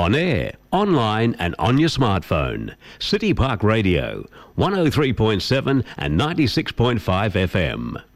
On air, online and on your smartphone. City Park Radio, 103.7 and 96.5 FM.